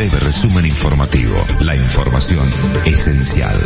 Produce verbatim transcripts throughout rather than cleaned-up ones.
breve resumen informativo. La información esencial.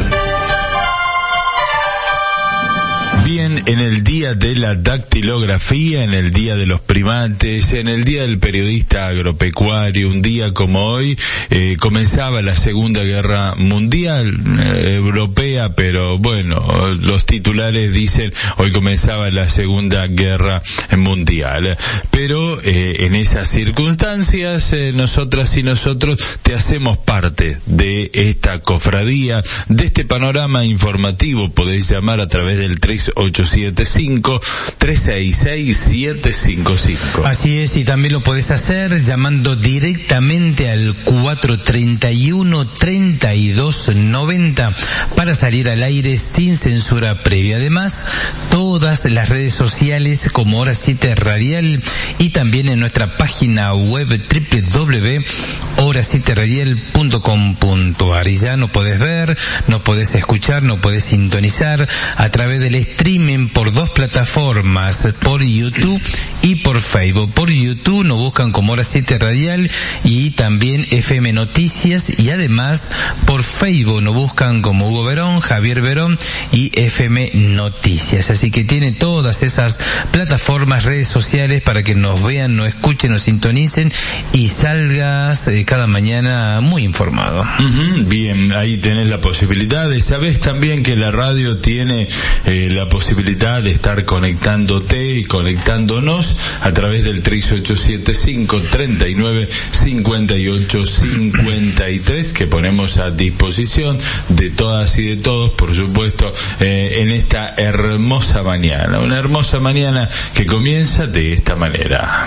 Bien, en el día de la dactilografía, en el día de los primates, en el día del periodista agropecuario, un día como hoy, eh, comenzaba la Segunda Guerra Mundial eh, Europea, pero bueno, los titulares dicen hoy comenzaba la Segunda Guerra Mundial. Pero eh, en esas circunstancias, eh, nosotras y nosotros te hacemos parte de esta cofradía, de este panorama informativo. Podéis llamar a través del tres ocho siete cinco, tres seis seis, siete cinco cinco. Así es, y también lo podés hacer llamando directamente al cuatro treinta y uno, treinta y dos noventa para salir al aire sin censura previa. Además, todas las redes sociales como Hora siete Radial y también en nuestra página web doble u doble u doble u punto hora siete radial punto com punto a r. Y ya no podés ver, no podés escuchar, no podés sintonizar a través del streaming por dos plataformas, por YouTube y por Facebook. Por YouTube nos buscan como Hora siete Radial y también F M Noticias, y además por Facebook nos buscan como Hugo Verón, Javier Verón y F M Noticias. Así que tiene todas esas plataformas, redes sociales para que nos vean, nos escuchen, nos sintonicen y salgas eh, cada mañana muy informado. Uh-huh, bien, ahí tenés la posibilidad. Y sabés también que la radio tiene eh, la posibilidad de estar conectándote y conectándonos a través del tres ocho siete cinco, treinta y nueve, cincuenta y ocho, cincuenta y tres que ponemos a disposición de todas y de todos, por supuesto, eh, en esta hermosa mañana. Una hermosa mañana que comienza de esta manera.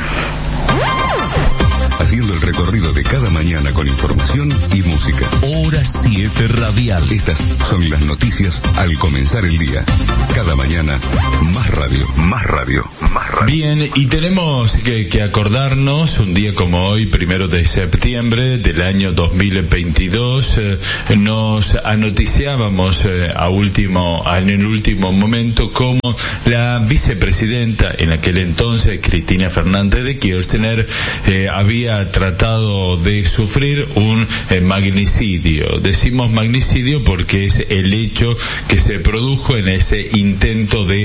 Haciendo el recorrido de cada mañana con información y música. Hora siete Radial. Estas son las noticias al comenzar el día. Cada mañana, más radio, más radio, más radio. Bien, y tenemos que, que acordarnos, un día como hoy, primero de septiembre del año dos mil veintidós, eh, nos anoticiábamos eh, a último, en el último momento como la vicepresidenta, en aquel entonces, Cristina Fernández de Kirchner, eh, había tratado de sufrir un eh, magnicidio. Decimos magnicidio porque es el hecho que se produjo en ese intento de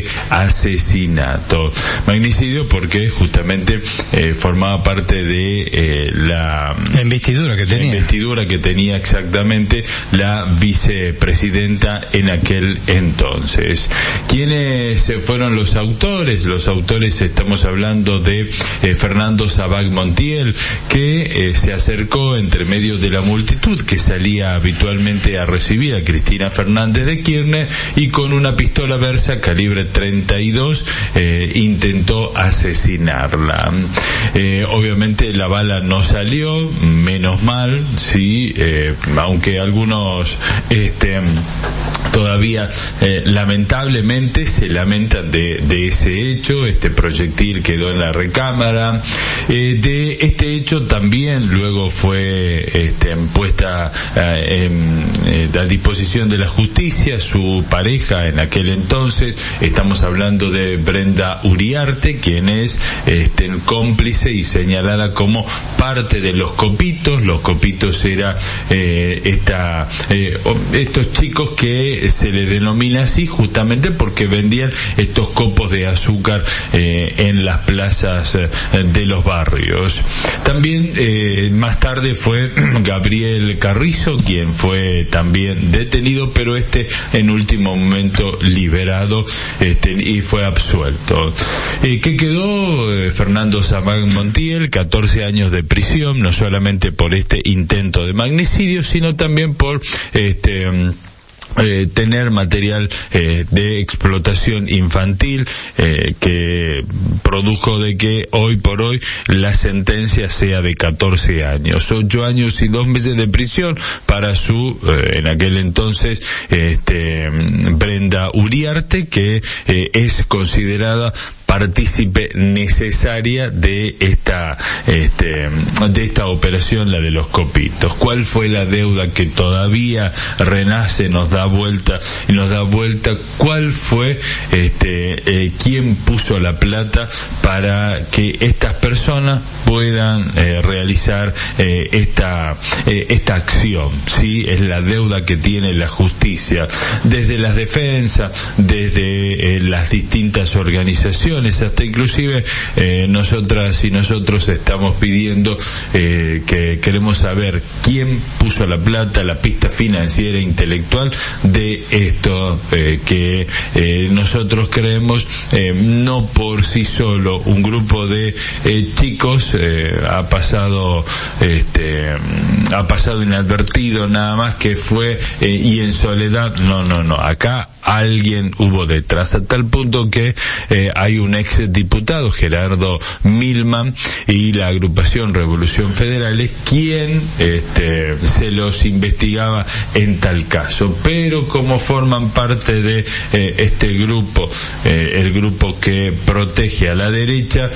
asesinato. Magnicidio porque justamente eh, formaba parte de eh, la, la investidura que tenía. La investidura que tenía exactamente la vicepresidenta en aquel entonces. ¿Quiénes fueron los autores? Los autores, estamos hablando de eh, Fernando Sabac Montiel, que eh, se acercó entre medio de la multitud que salía habitualmente a recibir a Cristina Fernández de Kirchner y con una pistola Versa calibre treinta y dos eh, intentó asesinarla. Eh, obviamente la bala no salió, menos mal, sí, eh, aunque algunos este todavía eh, lamentablemente se lamentan de, de ese hecho. Este proyectil quedó en la recámara. Eh, de este hecho también luego fue este, puesta eh, en, eh, a disposición de la justicia su pareja en aquel entonces. Estamos hablando de Brenda Uriarte, quien es este, cómplice y señalada como parte de los copitos. Los copitos era eh, esta eh, estos chicos que se les denomina así justamente porque vendían estos copos de azúcar eh, en las plazas eh, de los barrios. También eh, más tarde fue Gabriel Carrizo quien fue también detenido, pero este en último momento liberado este, y fue absuelto. Eh, ¿Qué quedó? Eh, Fernando Sabac Montiel, catorce años de prisión, no solamente por este intento de magnicidio, sino también por este Eh, tener material eh, de explotación infantil eh, que produjo de que hoy por hoy la sentencia sea de catorce años, ocho años y dos meses de prisión para su eh, en aquel entonces este Brenda Uriarte, que eh, es considerada partícipe necesaria de esta este de esta operación, la de los copitos. ¿Cuál fue la deuda que todavía renace, nos da vuelta y nos da vuelta? ¿Cuál fue este eh, quién puso la plata para que estas personas puedan eh, realizar eh, esta eh, esta acción? Sí, es la deuda que tiene la justicia desde las defensas, desde eh, las distintas organizaciones, hasta inclusive eh, nosotras y nosotros estamos pidiendo eh, que queremos saber quién puso la plata, la pista financiera e intelectual de esto eh, que eh, nosotros creemos eh, no por sí solo un grupo de eh, chicos eh, ha pasado este ha pasado inadvertido, nada más que fue eh, y en soledad. No, no, no, acá alguien hubo detrás, a tal punto que eh, hay un ex diputado, Gerardo Milman, y la agrupación Revolución Federal es quien este, se los investigaba en tal caso. Pero como forman parte de eh, este grupo, eh, el grupo que protege a la derecha,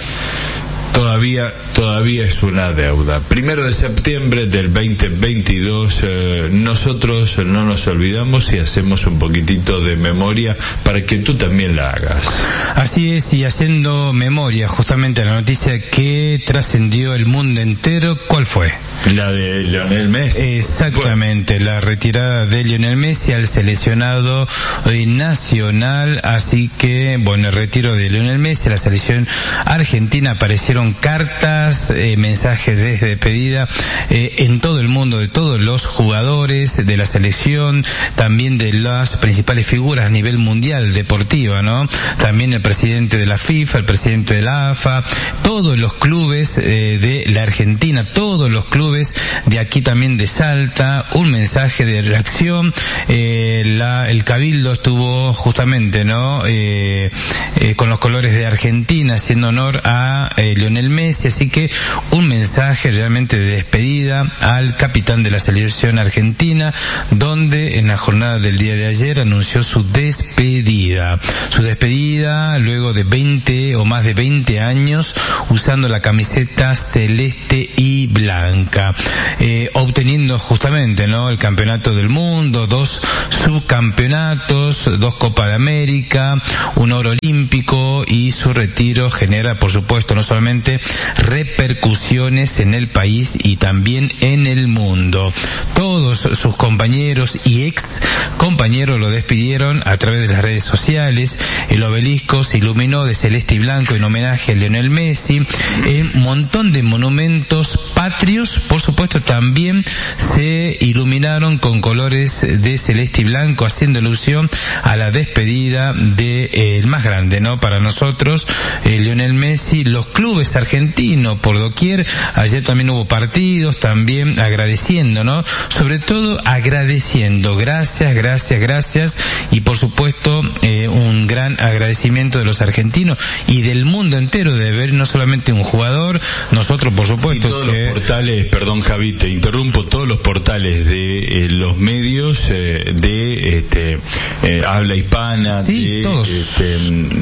Todavía, todavía es una deuda. Primero de septiembre del veinte veintidós, eh, nosotros no nos olvidamos y hacemos un poquitito de memoria para que tú también la hagas. Así es, y haciendo memoria, justamente la noticia que trascendió el mundo entero, ¿cuál fue? La de Lionel Messi. Exactamente, bueno. La retirada de Lionel Messi al seleccionado eh, nacional, así que, bueno, el retiro de Lionel Messi a la selección argentina, aparecieron cartas, eh, mensajes de despedida eh, en todo el mundo, de todos los jugadores de la selección, también de las principales figuras a nivel mundial deportiva, ¿no? También el presidente de la FIFA, el presidente de la A F A, todos los clubes eh, de la Argentina, todos los clubes de aquí también de Salta, un mensaje de reacción. eh, la, el Cabildo estuvo justamente, ¿no? Eh, eh, con los colores de Argentina, haciendo honor a eh, Lionel Messi, así que un mensaje realmente de despedida al capitán de la selección argentina, donde en la jornada del día de ayer anunció su despedida, su despedida luego de veinte o más de veinte años usando la camiseta celeste y blanca, eh, obteniendo justamente, ¿no?, el campeonato del mundo, dos subcampeonatos, dos Copa de América, un oro olímpico, y su retiro genera, por supuesto, no solamente repercusiones en el país y también en el mundo. Todos sus compañeros y ex compañeros lo despidieron a través de las redes sociales. El obelisco se iluminó de celeste y blanco en homenaje a Lionel Messi. Un montón de monumentos patrios, por supuesto, también se iluminaron con colores de celeste y blanco, haciendo alusión a la despedida de eh, el más grande, ¿no?, para nosotros, eh, Lionel Messi. Los clubes argentinos por doquier, ayer también hubo partidos, también agradeciendo, ¿no?, sobre todo agradeciendo, gracias, gracias, gracias, y por supuesto eh, un gran agradecimiento de los argentinos y del mundo entero de ver no solamente un jugador, nosotros por supuesto. Y todos que... los portales, perdón Javi, te interrumpo, todos los portales de eh, los medios eh, de este eh, habla hispana, sí, de, todos. Este,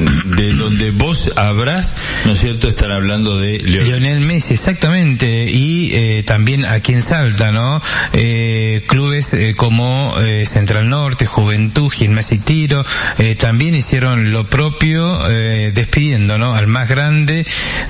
de donde vos habrás, ¿no es cierto?, estar hablando de Lionel, Lionel Messi, exactamente, y eh, también aquí en Salta, ¿no? Eh, clubes eh, como eh, Central Norte, Juventud, Gimnasia y Tiro, eh, también hicieron lo propio, eh, despidiendo, ¿no?, al más grande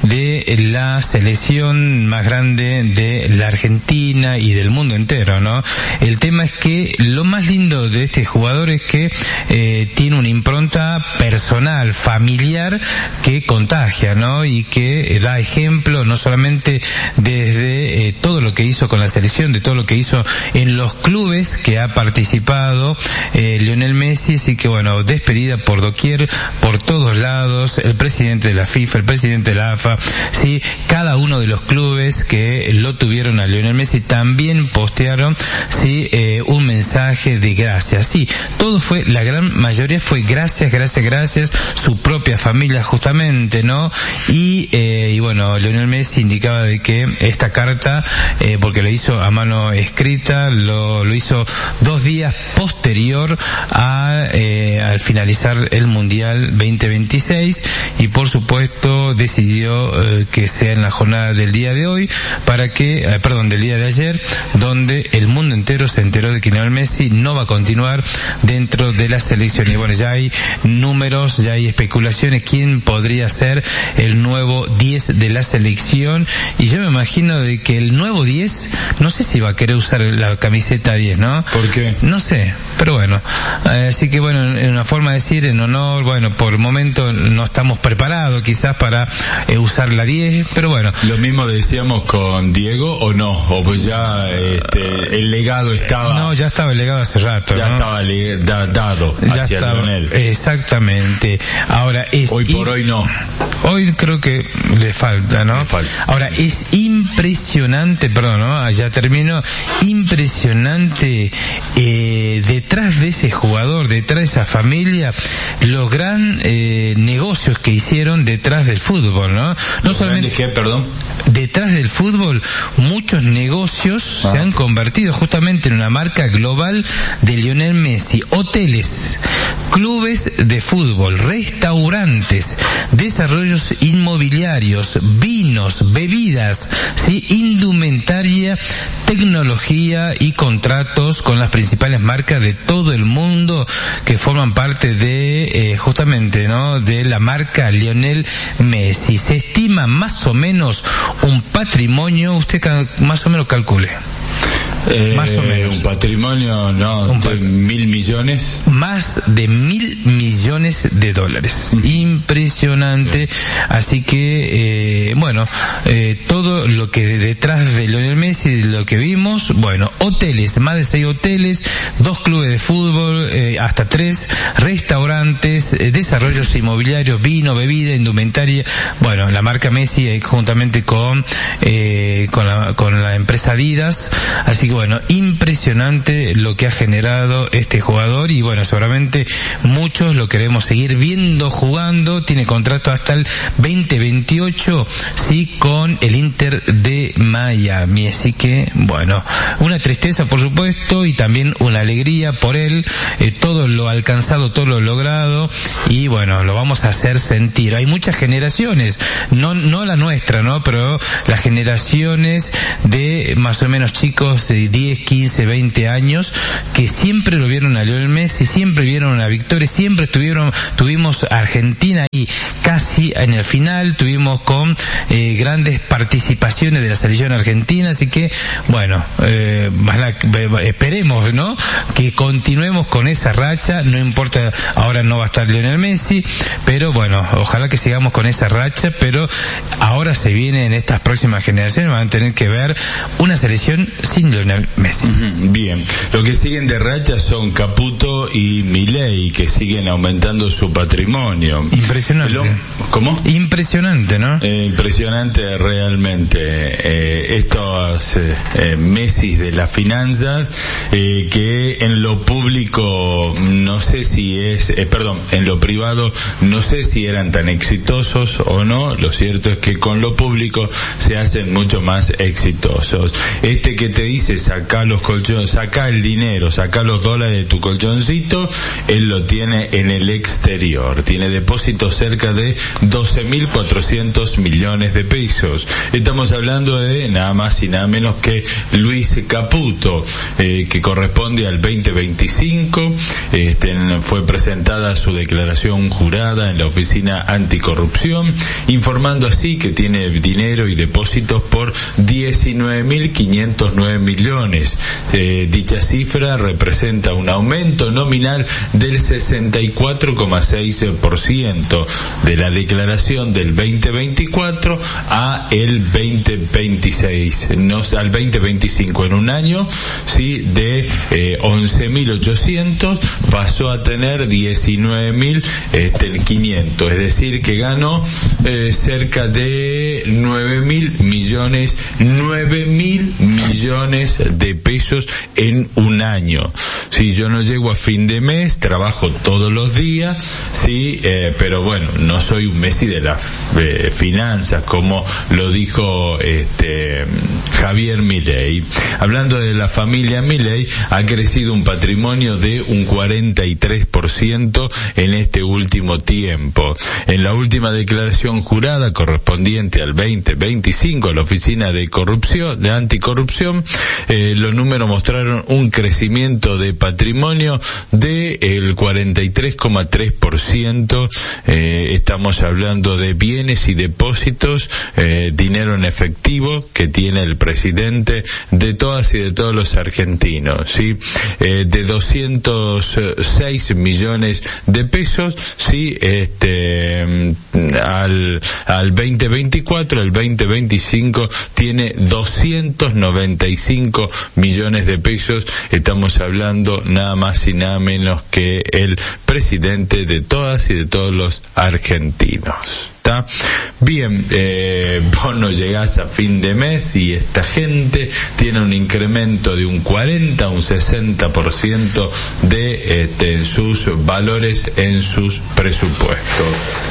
de la selección, más grande de la Argentina y del mundo entero, ¿no? El tema es que lo más lindo de este jugador es que eh, tiene una impronta personal, familiar, que contagia, ¿no?, y que eh, da ejemplo no solamente desde eh, todo lo que hizo con la selección, de todo lo que hizo en los clubes que ha participado eh, Lionel Messi. Así que bueno, despedida por doquier, por todos lados, el presidente de la FIFA, el presidente de la A F A, sí, cada uno de los clubes que que lo tuvieron a Lionel Messi también postearon, sí, eh, un mensaje de gracias. Sí, todo fue, la gran mayoría fue gracias, gracias, gracias, su propia familia justamente, ¿no? Y, eh, y bueno, Lionel Messi indicaba de que esta carta, eh, porque lo hizo a mano escrita, lo, lo hizo dos días posterior a, eh, al finalizar el Mundial veinte veintiséis, y por supuesto decidió eh, que sea en la jornada del día de hoy, para que, eh, perdón, del día de ayer, donde el mundo entero se enteró de que Lionel Messi no va a continuar dentro de la selección. Y bueno, ya hay números, ya hay especulaciones, quién podría ser el nuevo diez de la selección, y yo me imagino de que el nuevo diez, no sé si va a querer usar la camiseta diez, ¿no? ¿Por qué? No sé, pero bueno, eh, así que bueno, en una forma de decir, en honor, bueno, por el momento no estamos preparados quizás para eh, usar la diez, pero bueno. Lo mismo decíamos con Diego, o no, o pues ya este, el legado estaba... No, ya estaba el legado hace rato, ya ¿no? estaba le, da, dado ya hacia estaba, Lionel. Exactamente. Ahora es... Hoy por hoy no. Hoy creo que le falta, ¿no? Le falta. Ahora es impresionante, perdón, ¿no? Ya termino, impresionante eh, detrás de ese jugador, detrás de esa familia, los gran eh, negocios que hicieron detrás del fútbol, ¿no? No solamente ¿Qué, perdón? Detrás del fútbol, muchos negocios ah. se han convertido justamente en una marca global de Lionel Messi. Hoteles, clubes de fútbol, restaurantes, desarrollos inmobiliarios, vinos, bebidas, sí, indumentaria, tecnología y contratos con las principales marcas de todo el mundo que forman parte de eh, justamente, ¿no?, de la marca Lionel Messi. Se estima más o menos un patrimonio, usted cal, más o menos calcule. Eh, más o menos. Un patrimonio, no, un pa- de mil millones. Más de mil millones de dólares. Mm. Impresionante. Sí. Así que, eh, bueno, eh, todo lo que detrás de Lionel Messi, lo que vimos, bueno, hoteles, más de seis hoteles, dos clubes de fútbol, eh, hasta tres, restaurantes, eh, desarrollos inmobiliarios, vino, bebida, indumentaria, bueno, la marca Messi eh, juntamente con, eh, con la, con la empresa Adidas. Así que bueno, impresionante lo que ha generado este jugador, y bueno, seguramente muchos lo queremos seguir viendo jugando. Tiene contrato hasta el veinte veintiocho, sí, con el Inter de Miami. Así que bueno, una tristeza por supuesto, y también una alegría por él, eh, todo lo alcanzado, todo lo logrado, y bueno, lo vamos a hacer sentir. Hay muchas generaciones, no no la nuestra, ¿no?, pero las generaciones de más o menos chicos de diez, quince, veinte años que siempre lo vieron a Lionel Messi, siempre vieron una victoria, siempre estuvieron, tuvimos a Argentina ahí casi en el final, tuvimos con eh, grandes participaciones de la selección argentina, así que bueno, eh, esperemos, ¿no?, que continuemos con esa racha. No importa, ahora no va a estar Lionel Messi, pero bueno, ojalá que sigamos con esa racha, pero ahora se viene en estas próximas generaciones, van a tener que ver una selección sin Lionel Messi. Bien, lo que siguen de racha son Caputo y Milei, que siguen aumentando su patrimonio. Impresionante. Lo, ¿Cómo? Impresionante, ¿no? Eh, impresionante realmente. Eh, estos eh, eh, Messi de las finanzas, eh, que en lo público no sé si es, eh, perdón, en lo privado no sé si eran tan exitosos o no. Lo cierto es que con lo público se hacen mucho más exitosos. Este que te dice, saca los colchones, saca el dinero, saca los dólares de tu colchoncito, él lo tiene en el exterior. Tiene depósitos cerca de doce mil cuatrocientos millones de pesos. Estamos hablando de nada más y nada menos que Luis Caputo, eh, que corresponde al veinte veinticinco. Este, fue presentada su declaración jurada en la Oficina Anticorrupción, informando así que tiene dinero y depósitos por diecinueve mil quinientos nueve millones millones. Eh, dicha cifra representa un aumento nominal del sesenta y cuatro coma seis por ciento de la declaración del veinte veinticuatro a el veinte veintiséis, no, al veinte veinticinco. En un año, sí, de eh, once mil ochocientos pasó a tener diecinueve mil quinientos, es decir, que ganó eh, cerca de nueve mil millones, nueve mil millones de pesos en un año. Si yo no llego a fin de mes, trabajo todos los días, sí, eh, pero bueno, no soy un Messi de las eh, finanzas, como lo dijo este Javier Milei. Hablando de la familia Milei, ha crecido un patrimonio de un cuarenta y tres por ciento en este último tiempo. En la última declaración jurada correspondiente al veinte veinticinco, a la Oficina de Corrupción, de Anticorrupción, eh, los números mostraron un crecimiento de patrimonio de el cuarenta y tres coma tres por ciento. Eh, estamos hablando de bienes y depósitos, eh, dinero en efectivo que tiene el presidente de todas y de todos los argentinos, sí, eh, de doscientos seis millones de pesos, sí, este, al, al veinte veinticuatro, el veinte veinticinco tiene doscientos noventa y cinco millones de pesos. Estamos hablando nada más y nada menos que el presidente de todas y de todos los argentinos. ¿Está? Bien, eh, vos no llegás a fin de mes y esta gente tiene un incremento de un cuarenta, un sesenta por ciento de este, en sus valores, en sus presupuestos.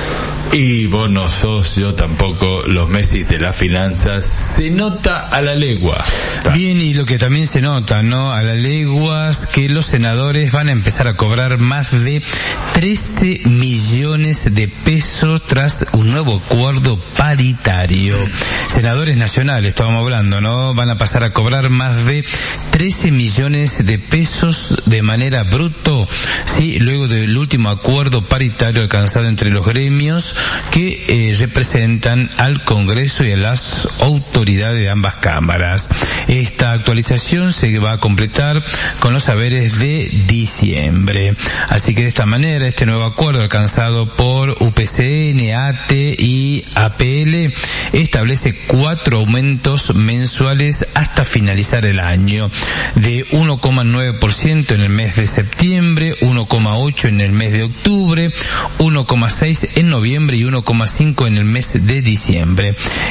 Y vos no sos, yo tampoco, los Messi de las finanzas. Se nota a la legua. Bien, y lo que también se nota, ¿no? A la legua es que los senadores van a empezar a cobrar más de trece millones de pesos tras un nuevo acuerdo paritario. Senadores nacionales, estábamos hablando, ¿no? Van a pasar a cobrar más de trece millones de pesos de manera bruto, sí, luego del último acuerdo paritario alcanzado entre los gremios que eh, representan al Congreso y a las autoridades de ambas cámaras. Esta actualización se va a completar con los saberes de diciembre. Así que de esta manera, este nuevo acuerdo alcanzado por U P C N, A T E y A P L establece cuatro aumentos mensuales hasta finalizar el año, de uno coma nueve por ciento en el mes de septiembre, uno coma ocho por ciento en el mes de octubre, uno coma seis por ciento en noviembre y uno coma cinco por ciento en el mes de diciembre.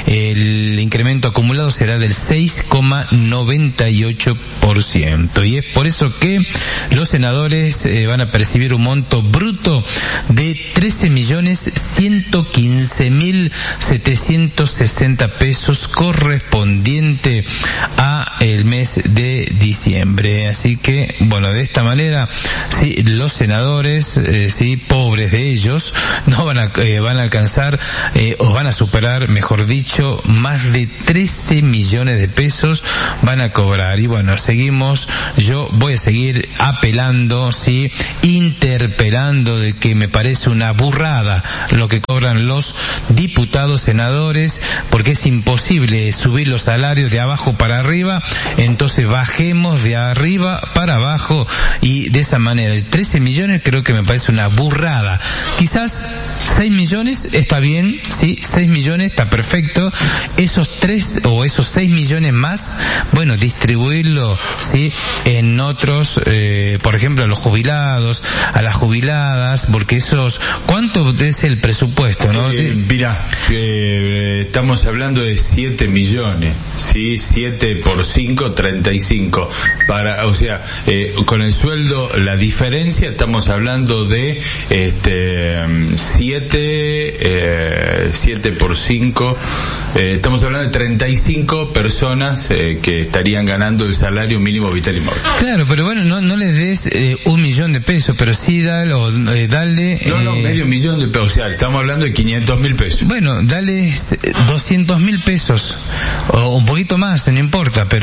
El incremento acumulado será del seis coma noventa y ocho por ciento, y es por eso que los senadores eh, van a percibir un monto bruto de trece millones ciento quince mil setecientos sesenta pesos correspondiente a el mes de diciembre. Así que, bueno, de esta manera, sí, los senadores, eh, sí, pobres de ellos, no van a eh, van a alcanzar eh, o van a superar, mejor dicho, más de trece millones de pesos van a cobrar. Y bueno, seguimos, yo voy a seguir apelando, sí, interpelando de que me parece una burrada lo que cobran los diputados, senadores, porque es imposible subir los salarios de abajo para arriba, entonces bajemos de arriba para abajo, y de esa manera trece millones creo que me parece una burrada. Quizás seis millones está bien, sí, seis millones está perfecto. Esos tres o esos seis millones más, bueno, distribuirlo, sí, en otros, eh, por ejemplo, a los jubilados, a las jubiladas, porque esos, ¿cuánto es el presupuesto, no? Eh, mirá, eh, estamos hablando de siete millones, sí, siete por cinco, treinta y cinco. Para, o sea, eh, con el sueldo, la diferencia, estamos hablando de, este, siete, eh, siete por cinco, eh, estamos hablando de treinta y cinco personas eh, que estarían ganando el salario mínimo vital y móvil. Claro, pero bueno, no no les des eh, un millón de pesos, pero sí dale, o, eh, dale... No, no, eh, medio millón de pesos, o sea, estamos hablando de quinientos mil pesos. Bueno, dale doscientos mil pesos, o un poquito más, no importa, pero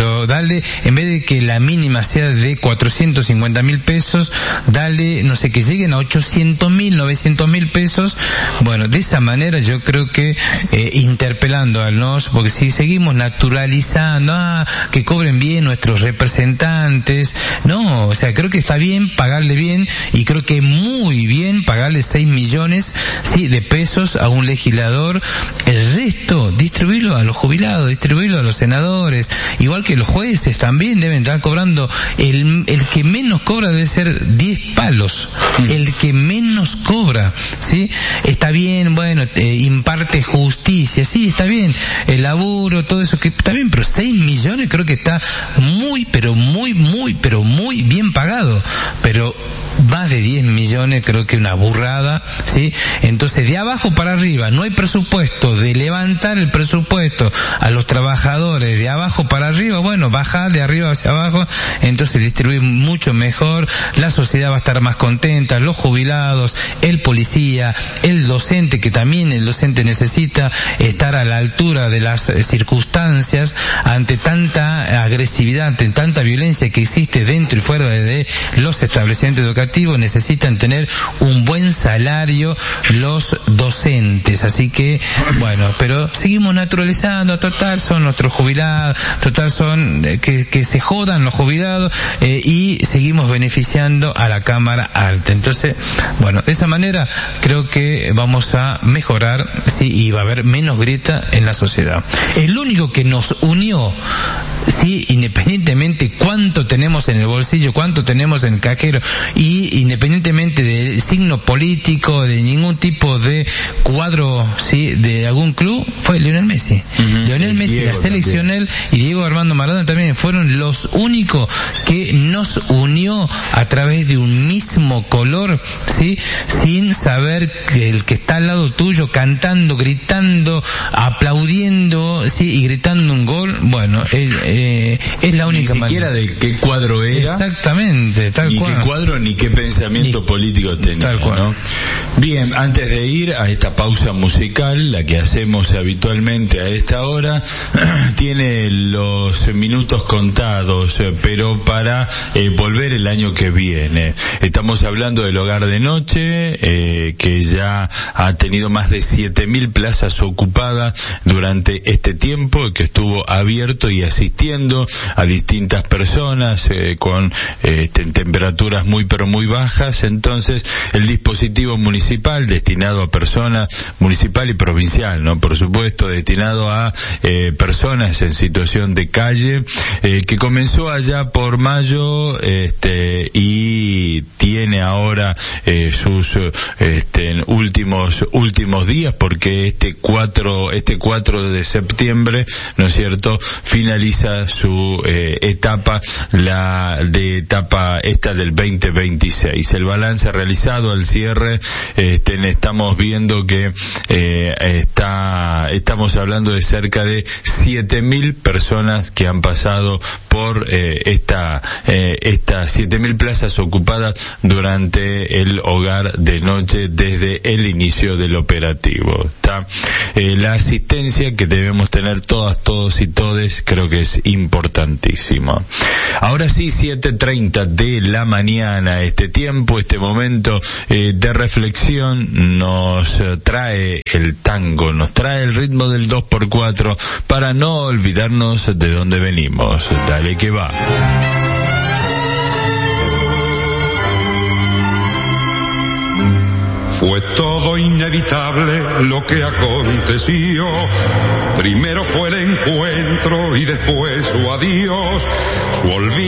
pero dale, en vez de que la mínima sea de cuatrocientos cincuenta mil pesos, dale, no sé, que lleguen a ochocientos mil, novecientos mil pesos. Bueno, de esa manera yo creo que eh, interpelando a los, porque si seguimos naturalizando, ah, que cobren bien nuestros representantes, no, o sea, creo que está bien pagarle bien, y creo que muy bien pagarle seis millones, sí, de pesos a un legislador. El resto, distribuirlo a los jubilados, distribuirlo a los senadores, igual que los jueces también deben estar cobrando. El, el que menos cobra debe ser diez palos, el que menos cobra, ¿sí? Está bien, bueno, eh, imparte justicia, sí, está bien, el laburo, todo eso, que está bien, pero seis millones creo que está muy, pero muy, muy, pero muy bien pagado. Pero más de diez millones creo que una burrada, ¿sí? Entonces, de abajo para arriba, no hay presupuesto de levantar el presupuesto a los trabajadores de abajo para arriba, bueno, bajar de arriba hacia abajo, entonces distribuir mucho mejor, la sociedad va a estar más contenta, los jubilados, el policía, el docente, que también el docente necesita estar a la altura de las circunstancias ante tanta agresividad, ante tanta violencia que existe dentro y fuera de los establecimientos educativos. Necesitan tener un buen salario los docentes, así que bueno, pero seguimos naturalizando, total son nuestros jubilados, total son eh, que, que se jodan los jubilados, eh, y seguimos beneficiando a la Cámara Alta. Entonces, bueno, de esa manera creo que vamos a mejorar, sí, y va a haber menos grieta en la sociedad. El único que nos unió, sí, independientemente cuánto tenemos en el bolsillo, cuánto tenemos en el cajero, y independientemente del signo político, de ningún tipo de cuadro, sí, de algún club, fue Lionel Messi. Uh-huh. Lionel Messi, Diego, la selección, él y Diego Armando Maradona también fueron los únicos que nos unió a través de un mismo color, sí, sin saber que el que está al lado tuyo cantando, gritando, aplaudiendo, sí, y gritando un gol, bueno, él, eh, es la única manera. Ni siquiera manera. De qué cuadro era. Exactamente, tal ni cual. Ni qué cuadro ni qué pensamiento ni, político tenía, tal cual. ¿No? Bien, antes de ir a esta pausa musical, la que hacemos habitualmente a esta hora, tiene los minutos contados, pero para eh, volver el año que viene. Estamos hablando del Hogar de Noche, eh, que ya ha tenido más de siete mil plazas ocupadas durante este tiempo, que estuvo abierto y asistiendo a distintas personas eh, con eh, temperaturas muy pero muy bajas. Entonces, el dispositivo municipal destinado a personas, municipal y provincial, ¿no? Por supuesto, destinado a eh, personas en situación de calle, eh, que comenzó allá por mayo, este, y tiene ahora eh, sus este, últimos últimos días, porque este cuatro este cuatro de septiembre, ¿no es cierto?, finaliza su eh, etapa, la de etapa esta del veinte veintiséis. El balance realizado al cierre, este, estamos viendo que eh, está estamos hablando de cerca de siete mil personas que han pasado por eh, esta eh, estas siete mil plazas ocupadas durante el Hogar de Noche desde el inicio del operativo. ¿Está? Eh, la asistencia que debemos tener todas, todos y todes, creo que es importantísimo. Ahora sí, siete treinta de la mañana, este tiempo, este momento eh, de reflexión nos eh, trae el tango, nos trae el ritmo del dos por cuatro para no olvidarnos de dónde venimos. Dale que va. Fue todo inevitable lo que aconteció. Primero fue el encuentro y después su adiós, su olvido.